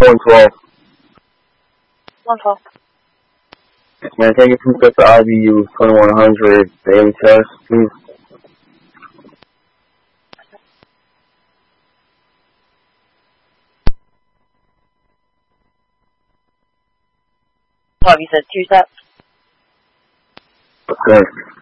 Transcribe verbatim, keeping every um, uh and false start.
one twelve. one twelve. Man, can I get some stuff to I B U twenty-one hundred daily test, please? What, you said two sets? Okay.